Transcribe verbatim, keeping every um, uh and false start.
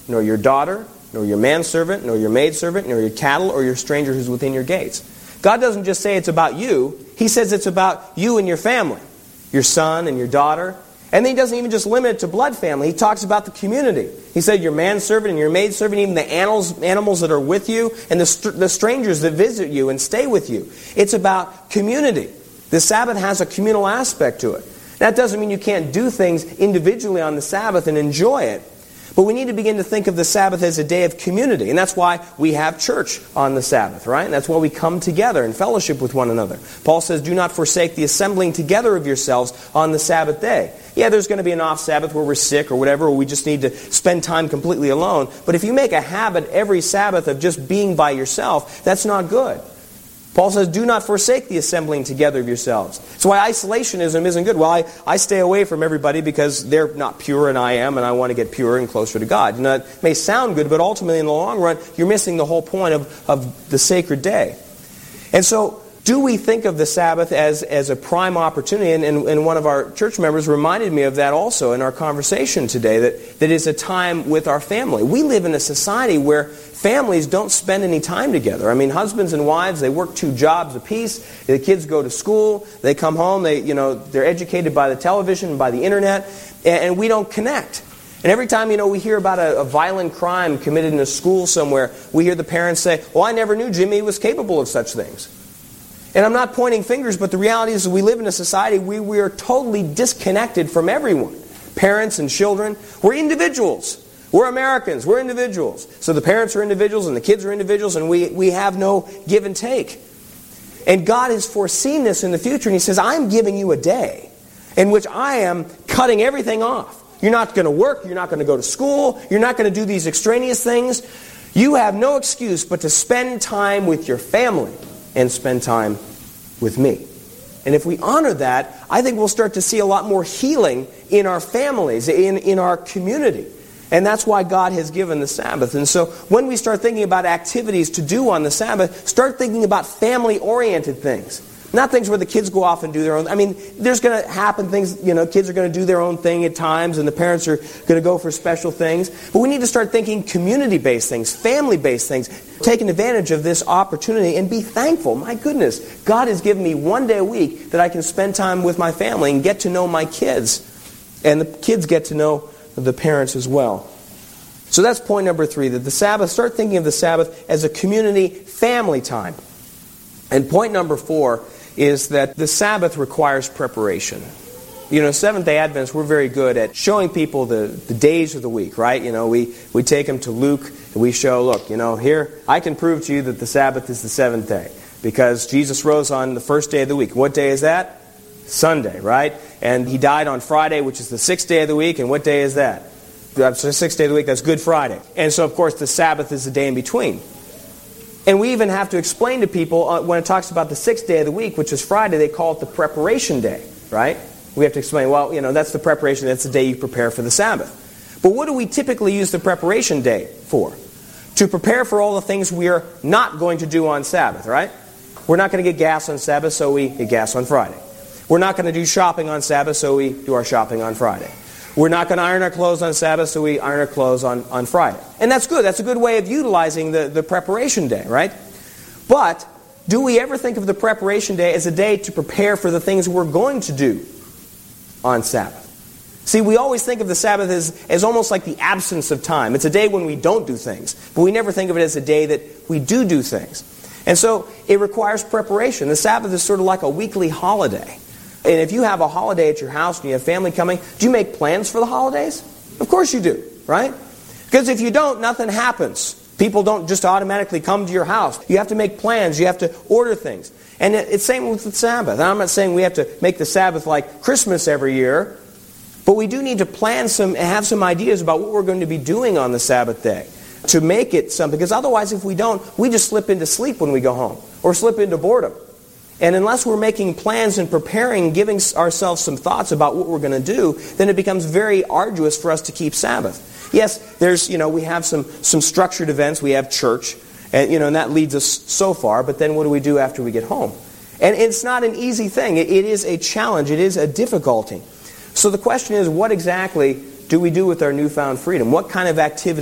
nor your daughter, nor your manservant, nor your maidservant, nor your cattle, or your stranger who's within your gates. God doesn't just say it's about you. He says it's about you and your family, your son and your daughter. And then he doesn't even just limit it to blood family. He talks about the community. He said your manservant and your maidservant, even the animals, animals that are with you, and the, str- the strangers that visit you and stay with you. It's about community. The Sabbath has a communal aspect to it. That doesn't mean you can't do things individually on the Sabbath and enjoy it. But we need to begin to think of the Sabbath as a day of community. And that's why we have church on the Sabbath, right? And that's why we come together and fellowship with one another. Paul says, do not forsake the assembling together of yourselves on the Sabbath day. Yeah, there's going to be an off Sabbath where we're sick or whatever, or we just need to spend time completely alone. But if you make a habit every Sabbath of just being by yourself, that's not good. Paul says, do not forsake the assembling together of yourselves. That's why isolationism isn't good. Well, I, I stay away from everybody because they're not pure and I am, and I want to get purer and closer to God. You know, it may sound good, but ultimately in the long run, you're missing the whole point of, of the sacred day. And so, do we think of the Sabbath as, as a prime opportunity? And, and, and one of our church members reminded me of that also in our conversation today, that, that is a time with our family. We live in a society where families don't spend any time together. I mean, husbands and wives, they work two jobs apiece. The kids go to school. They come home. They, you know, they're educated by the television and by the internet. And, and we don't connect. And every time, you know, we hear about a, a violent crime committed in a school somewhere, we hear the parents say, well, I never knew Jimmy was capable of such things. And I'm not pointing fingers, but the reality is that we live in a society where we are totally disconnected from everyone. Parents and children. We're individuals. We're Americans. We're individuals. So the parents are individuals and the kids are individuals, and we, we have no give and take. And God has foreseen this in the future, and He says, I'm giving you a day in which I am cutting everything off. You're not going to work. You're not going to go to school. You're not going to do these extraneous things. You have no excuse but to spend time with your family and spend time with me. And if we honor that, I think we'll start to see a lot more healing in our families, in, in our community. And that's why God has given the Sabbath. And so when we start thinking about activities to do on the Sabbath, start thinking about family-oriented things. Not things where the kids go off and do their own. I mean, there's going to happen things, you know, kids are going to do their own thing at times, and the parents are going to go for special things. But we need to start thinking community-based things, family-based things, taking advantage of this opportunity and be thankful. My goodness, God has given me one day a week that I can spend time with my family and get to know my kids. And the kids get to know the parents as well. So that's point number three, that the Sabbath, start thinking of the Sabbath as a community family time. And point number four is that the Sabbath requires preparation. You know, Seventh-day Adventists, we're very good at showing people the, the days of the week, right? You know, we, we take them to Luke, and we show, look, you know, here, I can prove to you that the Sabbath is the seventh day, because Jesus rose on the first day of the week. What day is that? Sunday, right? And He died on Friday, which is the sixth day of the week, and what day is that? That's the sixth day of the week, that's Good Friday. And so, of course, the Sabbath is the day in between. And we even have to explain to people, uh, when it talks about the sixth day of the week, which is Friday, they call it the preparation day, right? We have to explain, well, you know, that's the preparation, that's the day you prepare for the Sabbath. But what do we typically use the preparation day for? To prepare for all the things we are not going to do on Sabbath, right? We're not going to get gas on Sabbath, so we get gas on Friday. We're not going to do shopping on Sabbath, so we do our shopping on Friday. We're not going to iron our clothes on Sabbath, so we iron our clothes on, on Friday. And that's good. That's a good way of utilizing the, the preparation day, right? But do we ever think of the preparation day as a day to prepare for the things we're going to do on Sabbath? See, we always think of the Sabbath as, as almost like the absence of time. It's a day when we don't do things. But we never think of it as a day that we do do things. And so it requires preparation. The Sabbath is sort of like a weekly holiday. And if you have a holiday at your house and you have family coming, do you make plans for the holidays? Of course you do, right? Because if you don't, nothing happens. People don't just automatically come to your house. You have to make plans. You have to order things. And it's the same with the Sabbath. And I'm not saying we have to make the Sabbath like Christmas every year, but we do need to plan some and have some ideas about what we're going to be doing on the Sabbath day to make it something. Because otherwise, if we don't, we just slip into sleep when we go home or slip into boredom. And unless we're making plans and preparing, giving ourselves some thoughts about what we're going to do, then it becomes very arduous for us to keep Sabbath. Yes, there's, you know, we have some, some structured events. We have church, and, you know, and that leads us so far. But then what do we do after we get home? And it's not an easy thing. It, it is a challenge. It is a difficulty. So the question is, what exactly do we do with our newfound freedom? What kind of activity